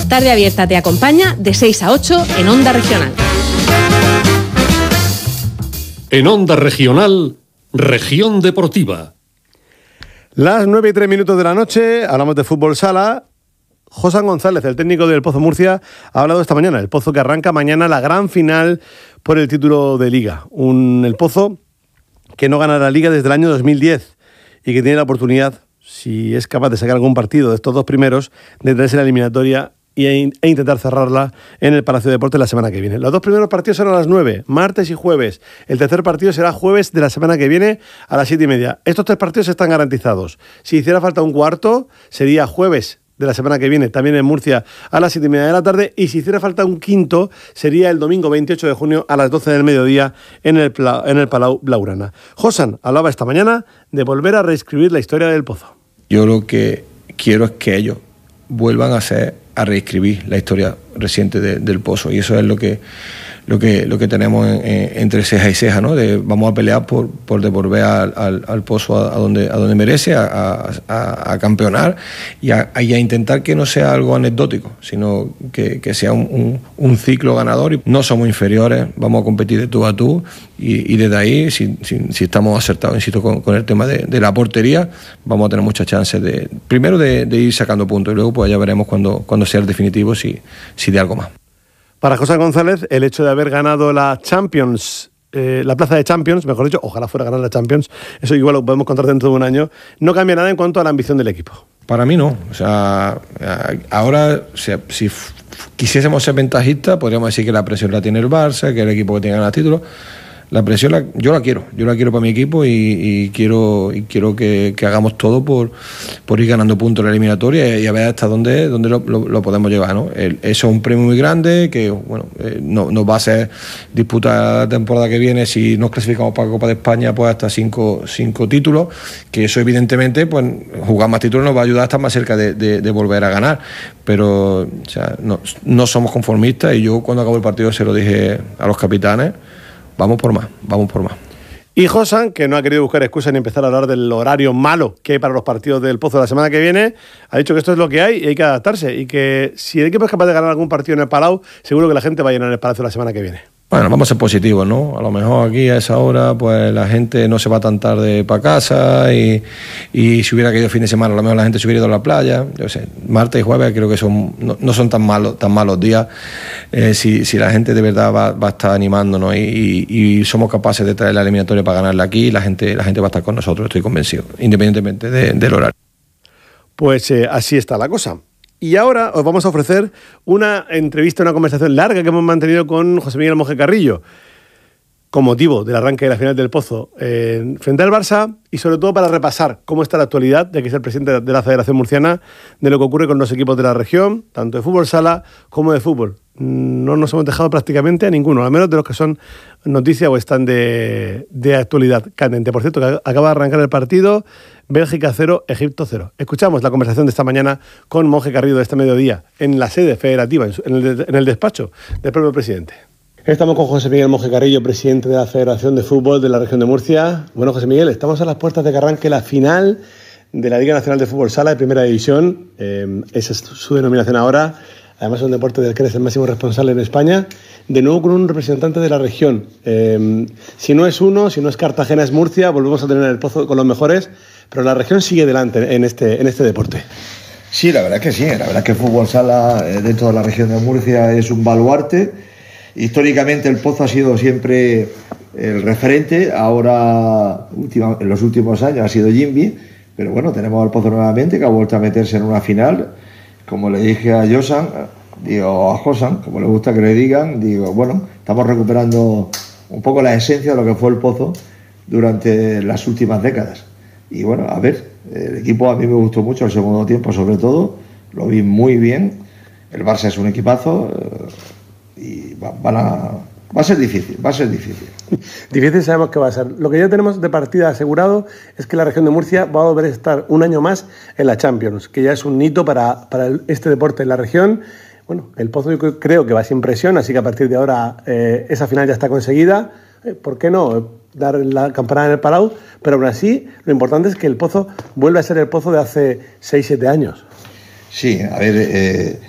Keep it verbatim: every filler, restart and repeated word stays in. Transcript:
Tarde Abierta te acompaña de seis a ocho en Onda Regional. En Onda Regional, Región Deportiva. Las nueve y tres minutos de la noche, hablamos de fútbol sala. José González, el técnico del Pozo Murcia, ha hablado esta mañana. El Pozo que arranca mañana la gran final por el título de Liga. Un, el Pozo que no gana la Liga desde el año dos mil diez y que tiene la oportunidad, si es capaz de sacar algún partido de estos dos primeros, de traerse la eliminatoria e intentar cerrarla en el Palacio de Deportes la semana que viene. Los dos primeros partidos son a las nueve, martes y jueves. El tercer partido será jueves de la semana que viene a las siete y media. Estos tres partidos están garantizados. Si hiciera falta un cuarto, sería jueves de la semana que viene, también en Murcia, a las siete y media de la tarde. Y si hiciera falta un quinto, sería el domingo veintiocho de junio a las doce del mediodía en el, en el Palau Blaugrana. Josan hablaba esta mañana de volver a reescribir la historia del Pozo. Yo lo que quiero es que ellos vuelvan a hacer, a reescribir la historia reciente de, del Pozo, y eso es lo que lo que lo que tenemos en, en, entre ceja y ceja, ¿no? De, vamos a pelear por, por devolver al, al, al Pozo a, a donde a donde merece, a, a, a campeonar y a, y a intentar que no sea algo anecdótico, sino que, que sea un, un, un ciclo ganador. Y no somos inferiores, vamos a competir de tú a tú, y, y desde ahí, si, si, si estamos acertados, insisto, con, con el tema de, de la portería, vamos a tener muchas chances de primero de, de ir sacando puntos, y luego pues ya veremos cuando, cuando sea el definitivo si, si de algo más. Para José González, el hecho de haber ganado la Champions, eh, la plaza de Champions, mejor dicho, ojalá fuera a ganar la Champions, eso igual lo podemos contar dentro de un año, no cambia nada en cuanto a la ambición del equipo. Para mí no. O sea, ahora, si, si quisiésemos ser ventajistas, podríamos decir que la presión la tiene el Barça, que es el equipo que tiene que ganar títulos. La presión la, yo la quiero, yo la quiero para mi equipo y, y quiero y quiero que, que hagamos todo por, por ir ganando puntos en la eliminatoria y a ver hasta dónde, dónde lo, lo, lo podemos llevar, ¿no? El, eso es un premio muy grande que bueno eh, no, nos va a hacer disputar la temporada que viene, si nos clasificamos para la Copa de España, pues hasta cinco, cinco títulos, que eso evidentemente, pues jugar más títulos nos va a ayudar a estar más cerca de, de, de volver a ganar, pero o sea, no, no somos conformistas, y yo cuando acabó el partido se lo dije a los capitanes: vamos por más, vamos por más. Y Josan, que no ha querido buscar excusas ni empezar a hablar del horario malo que hay para los partidos del Pozo la semana que viene, ha dicho que esto es lo que hay y hay que adaptarse, y que si el equipo es capaz de ganar algún partido en el Palau, seguro que la gente va a llenar el Palacio la semana que viene. Bueno, vamos a ser positivos, ¿no? A lo mejor aquí a esa hora pues la gente no se va tan tarde para casa, y, y si hubiera caído fin de semana a lo mejor la gente se hubiera ido a la playa. Yo sé, martes y jueves creo que son no, no son tan malos tan malos días eh, si, si la gente de verdad va, va a estar animándonos y, y, y somos capaces de traer la eliminatoria para ganarla aquí, la gente la gente va a estar con nosotros, estoy convencido, independientemente de, del horario. Pues eh, así está la cosa. Y ahora os vamos a ofrecer una entrevista, una conversación larga que hemos mantenido con José Miguel Monje Carrillo, con motivo del arranque de la final del Pozo eh, frente al Barça, y sobre todo para repasar cómo está la actualidad, de que es el presidente de la Federación Murciana, de lo que ocurre con los equipos de la región, tanto de fútbol sala como de fútbol. No nos hemos dejado prácticamente a ninguno, al menos de los que son noticias o están de, de actualidad candente. Por cierto, que acaba de arrancar el partido, Bélgica cero, Egipto cero. Escuchamos la conversación de esta mañana con Monje Carrillo de este mediodía, en la sede federativa, en el, en el despacho del propio presidente. Estamos con José Miguel Monje Carrillo, presidente de la Federación de Fútbol de la región de Murcia. Bueno, José Miguel, estamos a las puertas de que arranque la final de la Liga Nacional de Fútbol Sala de Primera División. Eh, esa es su denominación ahora. Además es un deporte del que eres el máximo responsable en España. De nuevo con un representante de la región. Eh, si no es uno, si no es Cartagena, es Murcia. Volvemos a tener el Pozo con los mejores. Pero la región sigue delante en este, en este deporte. Sí, la verdad es que sí. La verdad es que el fútbol sala dentro de la región de Murcia es un baluarte. Históricamente el Pozo ha sido siempre el referente. Ahora, última, en los últimos años, ha sido Jimby. Pero bueno, tenemos al Pozo nuevamente, que ha vuelto a meterse en una final. Como le dije a Josan, digo a Josan, como le gusta que le digan, digo, bueno, estamos recuperando un poco la esencia de lo que fue el Pozo durante las últimas décadas. Y bueno, a ver, el equipo a mí me gustó mucho el segundo tiempo, sobre todo, lo vi muy bien. El Barça es un equipazo eh, y va, van a, va a ser difícil, va a ser difícil. Difícil sabemos que va a ser. Lo que ya tenemos de partida asegurado es que la región de Murcia va a volver a estar un año más en la Champions, que ya es un hito para, para el, este deporte en la región. Bueno, el Pozo yo creo que va sin presión, así que a partir de ahora eh, esa final ya está conseguida. Eh, ¿Por qué no dar la campanada en el Palau? Pero aún así, lo importante es que el Pozo vuelve a ser el Pozo de hace seis siete años. Sí, a ver... Eh...